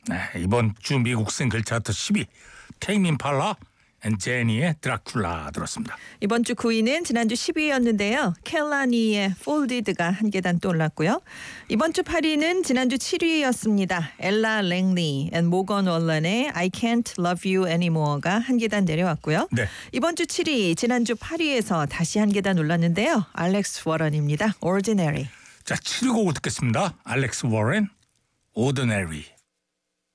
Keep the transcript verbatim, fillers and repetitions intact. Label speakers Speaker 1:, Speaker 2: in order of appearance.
Speaker 1: 네, 이번 주 미국 싱글 차트 십 위 테이미 임팔라 앤 제니의 드라큘라 들었습니다.
Speaker 2: 이번 주 구 위는 지난주 십 위였는데요. 켈라니의 폴디드가 한 계단 또 올랐고요. 이번 주 팔 위는 지난주 칠 위였습니다. 엘라 랭리 앤 모건 월런의 I Can't Love You Anymore가 한 계단 내려왔고요.
Speaker 1: 네.
Speaker 2: 이번 주 칠 위, 지난주 팔 위에서 다시 한 계단 올랐는데요. 알렉스 워런입니다. Ordinary.
Speaker 1: 자, 칠 위 곡을 듣겠습니다. 알렉스 워런, Ordinary.